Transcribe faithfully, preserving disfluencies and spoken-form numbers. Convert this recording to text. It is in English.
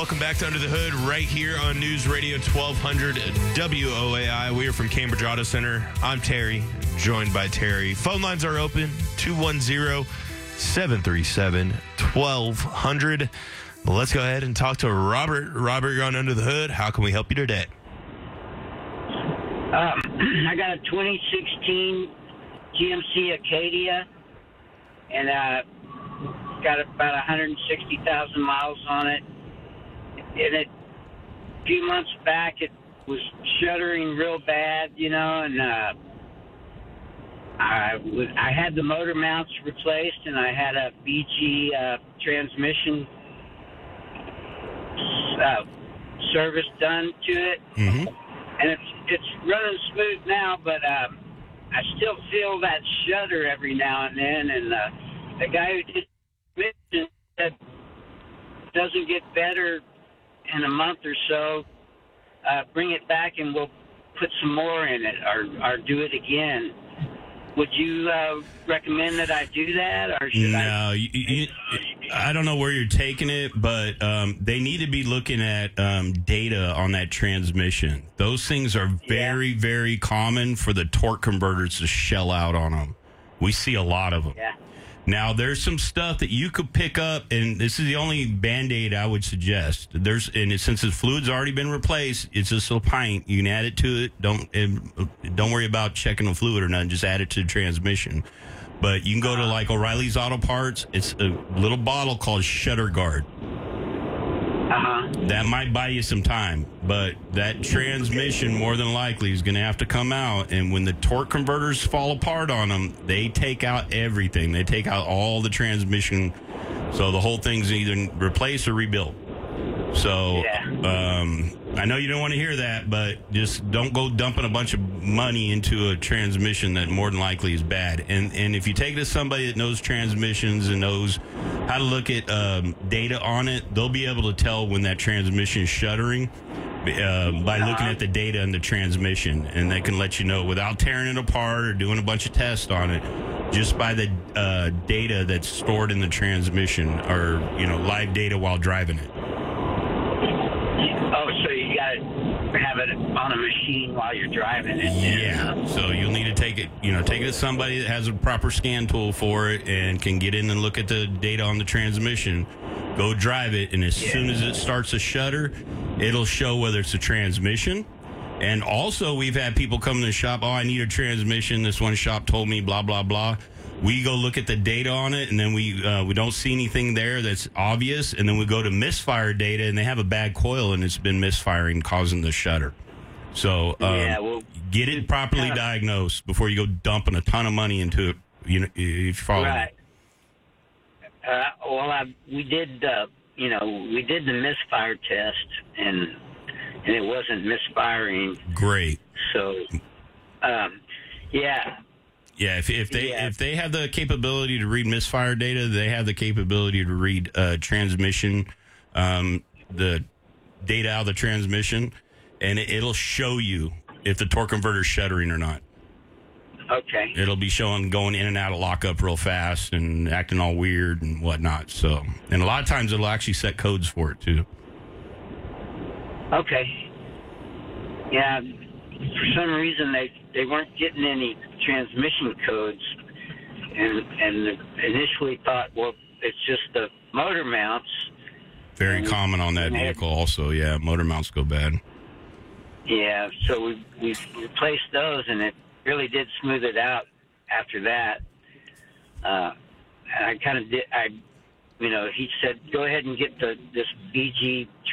Welcome back to Under the Hood right here on News Radio twelve hundred W O A I. We are from Cambridge Auto Center. I'm Terry, joined by Terry. Phone lines are open, two one zero, seven three seven, one two zero zero. Let's go ahead and talk to Robert. Robert, you're on Under the Hood. How can we help you today? Um, I got a twenty sixteen G M C Acadia, and uh, got about one hundred sixty thousand miles on it. And it, a few months back, it was shuddering real bad, you know, and uh, I was I had the motor mounts replaced, and I had a B G uh, transmission uh, service done to it, Mm-hmm. and it's it's running smooth now, but um, I still feel that shudder every now and then. And uh, the guy who did it said it doesn't get better in a month or so. Uh, bring it back, and we'll put some more in it, or or do it again. Would you uh, recommend that I do that, or should I? No, you, you, I don't know where you're taking it, but um, they need to be looking at um, data on that transmission. Those things are very, Yeah. very common for the torque converters to shell out on them. We see a lot of them. Yeah. Now, there's some stuff that you could pick up, and this is the only Band-Aid I would suggest. There's, and it, since the fluid's already been replaced, it's just a pint. You can add it to it. Don't and don't worry about checking the fluid or nothing. Just add it to the transmission. But you can go to like O'Reilly's Auto Parts. It's a little bottle called Shutter Guard. Uh-huh. That might buy you some time, but that transmission more than likely is going to have to come out. And when the torque converters fall apart on them, they take out everything. They take out all the transmission. So the whole thing's either replaced or rebuilt. So Yeah. um, I know you don't want to hear that, but just don't go dumping a bunch of money into a transmission that more than likely is bad. And and if you take it to somebody that knows transmissions and knows how to look at um, data on it, they'll be able to tell when that transmission is shuddering uh, by looking at the data in the transmission. And they can let you know without tearing it apart or doing a bunch of tests on it, just by the uh, data that's stored in the transmission, or, you know, live data while driving it. Oh, so you got to have it on a machine while you're driving it. Yeah, so you'll need to take it, you know, take it to somebody that has a proper scan tool for it and can get in and look at the data on the transmission. Go drive it, and as Yeah. soon as it starts to shudder, it'll show whether it's a transmission. And also, we've had people come to the shop, oh, I need a transmission. This one shop told me blah, blah, blah. We go look at the data on it, and then we uh, we don't see anything there that's obvious, and then we go to misfire data, and they have a bad coil, and it's been misfiring, causing the shudder. So um, Yeah, well, get it properly kinda- diagnosed before you go dumping a ton of money into it. You know, if you follow me. Right. Uh, well, I, we did, uh, you know, we did the misfire test, and and it wasn't misfiring. Great. So, um, yeah. Yeah, if if they Yeah. if they have the capability to read misfire data, they have the capability to read uh, transmission, um, the data out of the transmission, and it, it'll show you if the torque converter's shuddering or not. Okay. It'll be showing going in and out of lockup real fast and acting all weird and whatnot. So, and a lot of times it'll actually set codes for it too. Okay. Yeah. For some reason, they they weren't getting any transmission codes, and and initially thought, well, it's just the motor mounts. Very And- common on that and they- vehicle also. Yeah, motor mounts go bad. Yeah, so we we replaced those, and it really did smooth it out after that. Uh, and I kind of did. I, you know, he said, go ahead and get the this B G